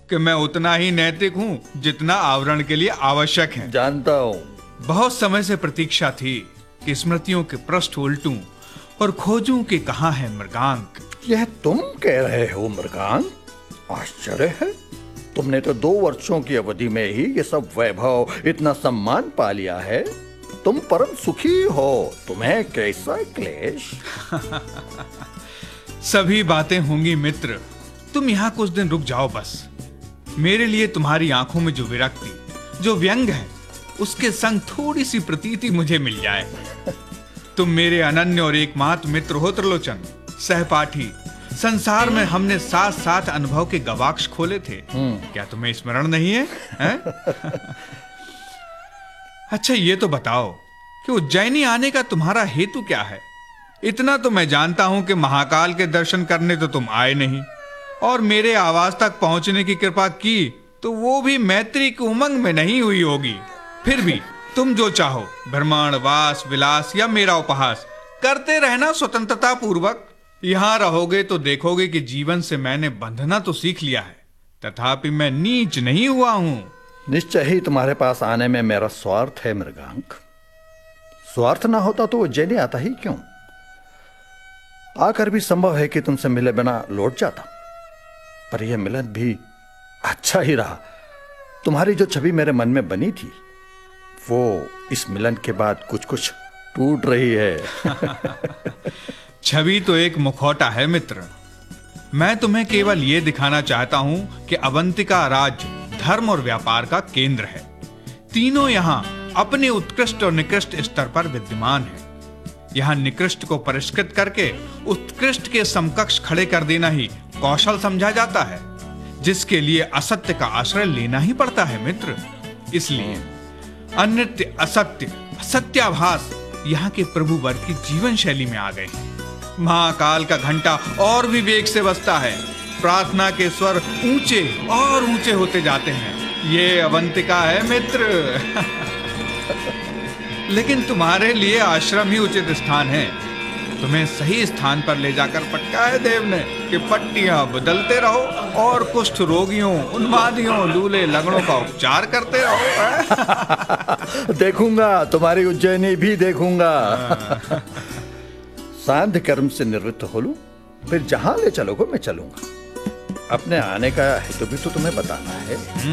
कि मैं उतना ही नैतिक हूं जितना आवरण के लिए आवश्यक है। जानता हूं। बहुत समय से प्रतीक्षा थी कि स्मृतियों के पृष्ठ उल्टूं और खोजूं कि कहां है मृगांक। यह तुम कह रहे हो मृगांक? आश्चर्य है, तुमने तो 2 वर्षों की अवधि में ही ये सब वैभव, इतना सम्मान पा लिया है। तुम परम सुखी हो, तुम्हें कैसा क्लेश? सभी बातें होंगी मित्र, तुम यहाँ कुछ दिन रुक जाओ बस। मेरे लिए तुम्हारी आंखों में जो विरक्ति, जो व्यंग है, उसके संग थोड़ी सी प्रतीति मुझे मिल जाए। तुम मेरे अनन्य और एकमात्र मित्र हो त्रिलोचन, सहपाठी। संसार में हमने साथ साथ अनुभव के गवाक्ष खोले थे, क्या तुम्हें स्मरण नहीं है, अच्छा ये तो बताओ कि उज्जैनी आने का तुम्हारा हेतु क्या है? इतना तो मैं जानता हूं कि महाकाल के दर्शन करने तो तुम आए नहीं, और मेरे आवास तक पहुंचने की कृपा की तो वो भी मैत्री की उमंग में नहीं हुई होगी। फिर भी तुम जो चाहो, भ्रमण, वास, विलास या मेरा उपहास करते रहना स्वतंत्रता पूर्वक। यहां रहोगे तो देखोगे कि जीवन से मैंने बंधना तो सीख लिया है, तथापि मैं नीच नहीं हुआ हूं। निश्चय ही तुम्हारे पास आने में मेरा स्वार्थ है मृगांक। स्वार्थ ना होता तो उज्जैनी आता ही क्यों? आकर भी संभव है कि तुमसे मिले बिना लौट जाता, पर यह मिलन भी अच्छा ही रहा। तुम्हारी जो छवि मेरे मन में बनी थी, वो इस मिलन के बाद कुछ कुछ टूट रही है। छवि तो एक मुखौटा है मित्र। मैं तुम्हें केवल यह दिखाना चाहता हूं कि अवंतिका राज्य धर्म और व्यापार का केंद्र है। तीनों यहां अपने उत्कृष्ट और निकृष्ट स्तर पर विद्यमान है। यहां निकृष्ट को परिष्कृत करके उत्कृष्ट के समकक्ष खड़े कर देना ही कौशल समझा जाता है, जिसके लिए असत्य का आश्रय लेना ही पड़ता है मित्र। इसलिए अनित्य, असत्य, सत्याभास यहाँ के प्रभु वर्ग की जीवन शैली में आ गए हैं। महाकाल का घंटा और भी वेग से बजता है, प्रार्थना के स्वर ऊंचे और ऊंचे होते जाते हैं। ये अवंतिका है मित्र। लेकिन तुम्हारे लिए आश्रम ही उचित स्थान है। तुम्हें सही स्थान पर ले जाकर पटका है देव ने कि पट्टियां बदलते रहो और कुष्ठ रोगियों, उन्मादियों, लूले लगड़ों का उपचार करते रहो। देखूंगा, तुम्हारी उज्जैनी भी देखूंगा। सांध्य कर्म से निवृत्त हो लूं, फिर जहां ले चलोगे मैं चलूंगा। अपने आने का हेतु भी तो तुम्हें बताना है।